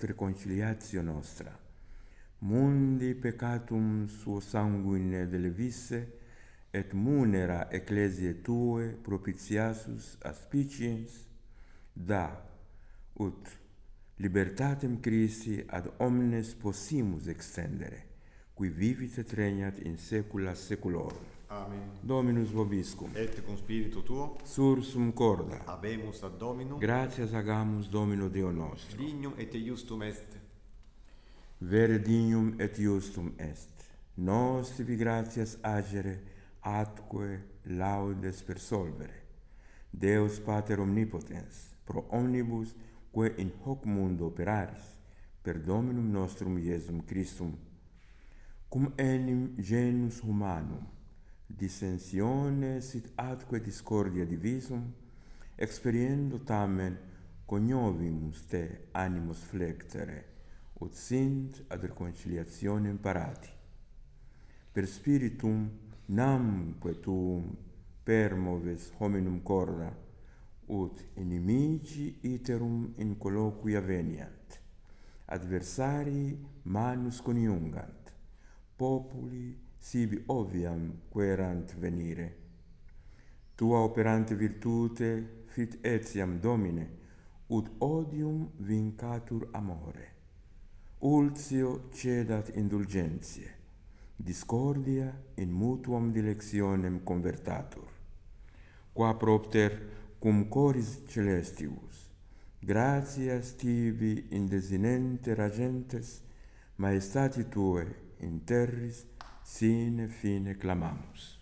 et reconciliatio nostra. Mundi peccatum suo sanguine delevisse, et munera ecclesiae Tue propitiasus aspiciens, da, ut libertatem Christi ad omnes possimus extendere, qui vivit et regnat in saecula saeculorum. Amen. Dominus vobiscum. Et cum spiritu tuo, Sursum corda. habemus ad Dominum, Gratias agamus Domino Deo nostro. dignum et iustum est. Vere dignum et iustum est. Nos tibi gratias agere, atque laudes persolvere. Deus Pater omnipotens, pro omnibus, quae in hoc mundo operaris, per Dominum nostrum Iesum Christum, cum enim genus humanum, dissensiones sit atque discordia divisum, experiendo tamen coniovimus te animos flectere, ut sint ad reconciliationem parati. Per spiritum namque tuum permoves hominum corda, ut inimici iterum in colloquia veniant, adversarii manus coniungant, populi sibi oviam querant venire. Tua operante virtute fit etiam, Domine, ut odium vincatur amore. Ultio cedat indulgentiae, discordia in mutuam dilectionem convertatur. Qua propter cum coris celestibus, gratias tibi in desinenter agentes, maestati Tue in terris sine fine clamamus.